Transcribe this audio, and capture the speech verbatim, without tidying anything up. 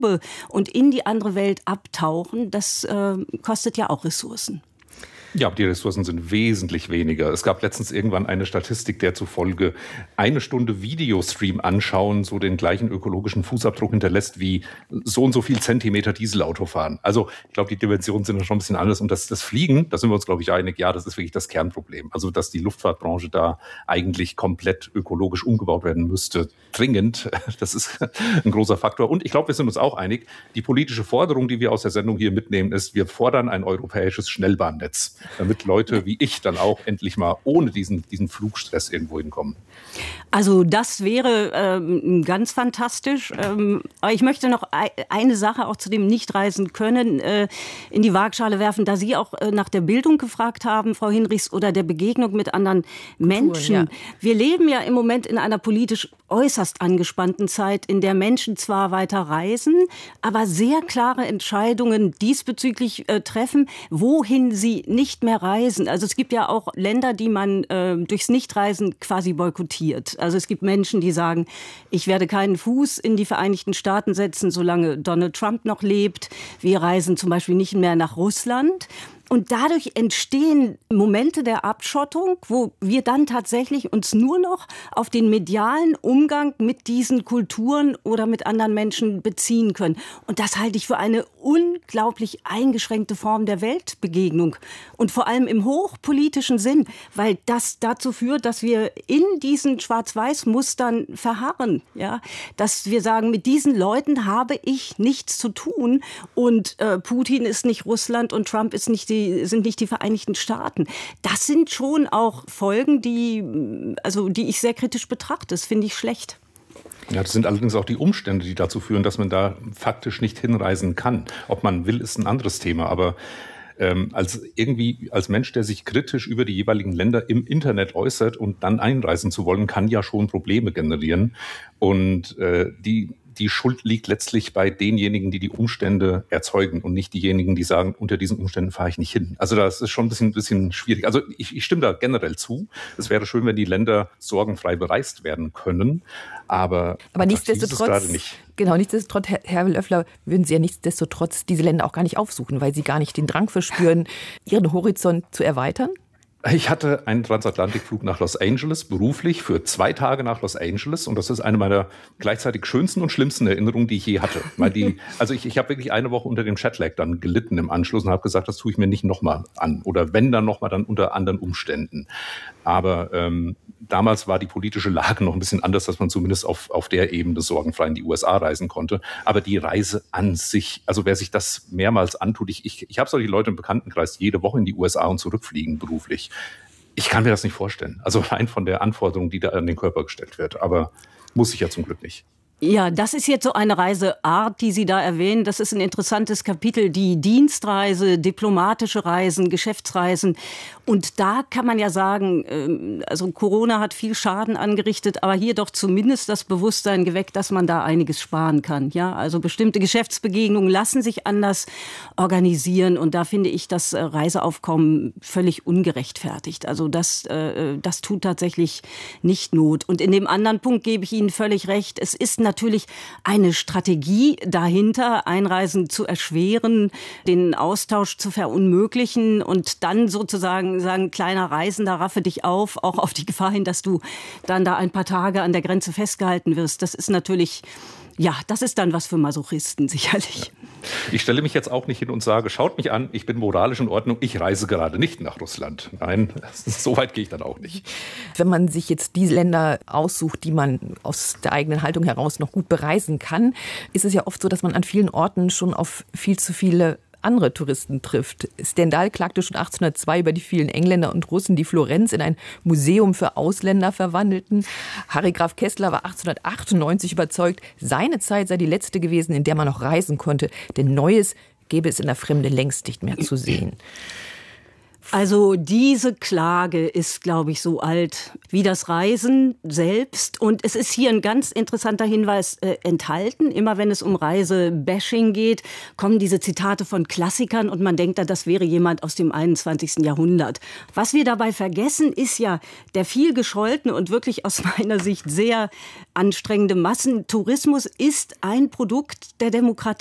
Grube und in die andere Welt abtauchen, das äh, kostet ja auch Ressourcen. Ja, aber die Ressourcen sind wesentlich weniger. Es gab letztens irgendwann eine Statistik, der zufolge eine Stunde Videostream anschauen so den gleichen ökologischen Fußabdruck hinterlässt wie so und so viel Zentimeter Dieselauto fahren. Also ich glaube, die Dimensionen sind schon ein bisschen anders. Und das, das Fliegen, da sind wir uns, glaube ich, einig, ja, das ist wirklich das Kernproblem. Also dass die Luftfahrtbranche da eigentlich komplett ökologisch umgebaut werden müsste, dringend, das ist ein großer Faktor. Und ich glaube, wir sind uns auch einig, die politische Forderung, die wir aus der Sendung hier mitnehmen, ist, wir fordern ein europäisches Schnellbahnnetz, damit Leute wie ich dann auch endlich mal ohne diesen, diesen Flugstress irgendwo hinkommen. Also das wäre ähm, ganz fantastisch. Ähm, aber ich möchte noch eine Sache auch zu dem Nicht-Reisen können äh, in die Waagschale werfen, da Sie auch äh, nach der Bildung gefragt haben, Frau Hinrichs, oder der Begegnung mit anderen Menschen. Kulturen, ja. Wir leben ja im Moment in einer politisch äußerst angespannten Zeit, in der Menschen zwar weiter reisen, aber sehr klare Entscheidungen diesbezüglich äh, treffen, wohin sie nicht mehr reisen. Also es gibt ja auch Länder, die man äh, durchs Nichtreisen quasi boykottiert. Also es gibt Menschen, die sagen, ich werde keinen Fuß in die Vereinigten Staaten setzen, solange Donald Trump noch lebt. Wir reisen zum Beispiel nicht mehr nach Russland. Und dadurch entstehen Momente der Abschottung, wo wir dann tatsächlich uns nur noch auf den medialen Umgang mit diesen Kulturen oder mit anderen Menschen beziehen können. Und das halte ich für eine unglaublich eingeschränkte Form der Weltbegegnung. Und vor allem im hochpolitischen Sinn, weil das dazu führt, dass wir in diesen Schwarz-Weiß-Mustern verharren. Ja? Dass wir sagen, mit diesen Leuten habe ich nichts zu tun. Und äh, Putin ist nicht Russland und Trump ist nicht die sind nicht die Vereinigten Staaten. Das sind schon auch Folgen, die, also, die ich sehr kritisch betrachte. Das finde ich schlecht. Ja, das sind allerdings auch die Umstände, die dazu führen, dass man da faktisch nicht hinreisen kann. Ob man will, ist ein anderes Thema. Aber ähm, als irgendwie als Mensch, der sich kritisch über die jeweiligen Länder im Internet äußert und dann einreisen zu wollen, kann ja schon Probleme generieren. Und äh, die Die Schuld liegt letztlich bei denjenigen, die die Umstände erzeugen und nicht diejenigen, die sagen, unter diesen Umständen fahre ich nicht hin. Also das ist schon ein bisschen, bisschen schwierig. Also ich, ich stimme da generell zu. Es wäre schön, wenn die Länder sorgenfrei bereist werden können, aber, aber nichtsdestotrotz, nicht. Genau, nichtsdestotrotz, Herr, Herr Löffler, würden Sie ja nichtsdestotrotz diese Länder auch gar nicht aufsuchen, weil Sie gar nicht den Drang verspüren, Ihren Horizont zu erweitern? Ich hatte einen Transatlantikflug nach Los Angeles, beruflich, für zwei Tage nach Los Angeles. Und das ist eine meiner gleichzeitig schönsten und schlimmsten Erinnerungen, die ich je hatte. Weil die, also ich, ich habe wirklich eine Woche unter dem Jetlag dann gelitten im Anschluss und habe gesagt, das tue ich mir nicht nochmal an. Oder wenn, dann nochmal dann unter anderen Umständen. Aber ähm, damals war die politische Lage noch ein bisschen anders, dass man zumindest auf, auf der Ebene sorgenfrei in die U S A reisen konnte. Aber die Reise an sich, also wer sich das mehrmals antut, ich, ich, ich habe solche Leute im Bekanntenkreis, jede Woche in die U S A und zurückfliegen beruflich. Ich kann mir das nicht vorstellen. Also rein von der Anforderung, die da an den Körper gestellt wird. Aber muss ich ja zum Glück nicht. Ja, das ist jetzt so eine Reiseart, die Sie da erwähnen. Das ist ein interessantes Kapitel, die Dienstreise, diplomatische Reisen, Geschäftsreisen. Und da kann man ja sagen, also Corona hat viel Schaden angerichtet, aber hier doch zumindest das Bewusstsein geweckt, dass man da einiges sparen kann. Ja, also bestimmte Geschäftsbegegnungen lassen sich anders organisieren. Und da finde ich das Reiseaufkommen völlig ungerechtfertigt. Also das, das tut tatsächlich nicht Not. Und in dem anderen Punkt gebe ich Ihnen völlig recht. Es ist natürlich eine Strategie dahinter, Einreisen zu erschweren, den Austausch zu verunmöglichen und dann sozusagen sagen, kleiner Reisender, raffe dich auf, auch auf die Gefahr hin, dass du dann da ein paar Tage an der Grenze festgehalten wirst. Das ist natürlich, ja, das ist dann was für Masochisten sicherlich. Ich stelle mich jetzt auch nicht hin und sage, schaut mich an, ich bin moralisch in Ordnung, ich reise gerade nicht nach Russland. Nein, so weit gehe ich dann auch nicht. Wenn man sich jetzt die Länder aussucht, die man aus der eigenen Haltung heraus noch gut bereisen kann, ist es ja oft so, dass man an vielen Orten schon auf viel zu viele andere Touristen trifft. Stendhal klagte schon achtzehnhundertzwei über die vielen Engländer und Russen, die Florenz in ein Museum für Ausländer verwandelten. Harry Graf Kessler war achtzehnhundertachtundneunzig überzeugt, seine Zeit sei die letzte gewesen, in der man noch reisen konnte, denn Neues gäbe es in der Fremde längst nicht mehr zu sehen. Also diese Klage ist, glaube ich, so alt wie das Reisen selbst. Und es ist hier ein ganz interessanter Hinweis äh, enthalten. Immer wenn es um Reisebashing geht, kommen diese Zitate von Klassikern und man denkt da, das wäre jemand aus dem einundzwanzigsten Jahrhundert. Was wir dabei vergessen, ist ja der viel gescholtene und wirklich aus meiner Sicht sehr anstrengende Massentourismus ist ein Produkt der Demokratie.